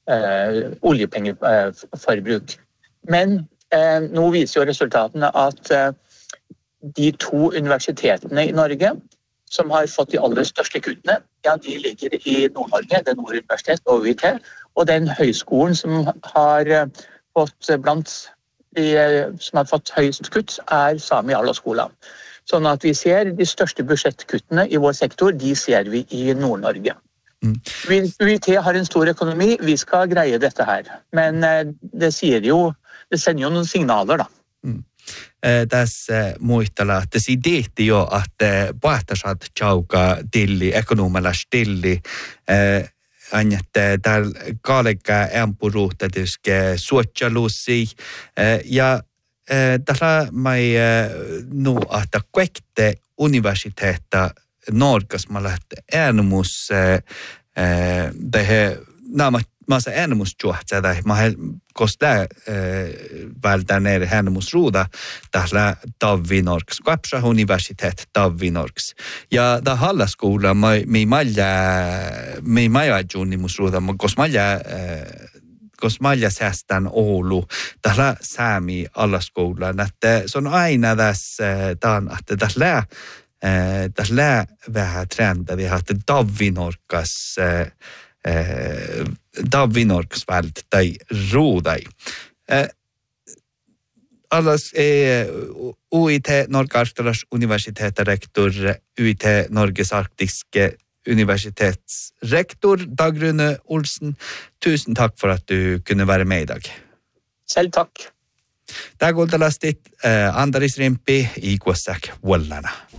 oljepengeforbruk. Men nå viser jo resultatene at de 2 universitetene i Norge som har fått de aller største kuttene, ja, de ligger i Nord-Norge, det er Nord universitet og UiT, og den høyskolen som har fått blant de som har fått høyest kutt Sami Allaskola. Sånn at vi ser de største budsjettkuttene i vår sektor, de ser vi i Nord-Norge. UiT har en stor økonomi, vi skal greie dette her. Men det sender jo noen signaler da. Tässä muistella, että sideti jo, että paahtasat chauka tilli, ekonomelas tilli, että täällä kaalikka ämpuruhtatiske suotjalussi, ja tällä mai että kaikte universiteetta Norgasma lähtee äänemus tähän massa äänemusjuhtsa tai koska vältään eri äänemusruuda tällä Tavinorks, Kapsa universitet Tavinorks. Ja tämä hallaskoula me maja junnimusruuda, koska malja säästän Oulu tällä Sami Allaskoulaan, että se on aina tässä että tässä vähän trenda, että Tavinorkas vält tai ruudai. Allas UiT Norge-Arktilas universitetsrektor, UiT Norges Arktiske universitetsrektor Dag Rune Olsen. Tusen takk for at du kunne være med i dag. Selv takk. Tämä kuultalastit Andaris Rimpi i Kuossak Wallana.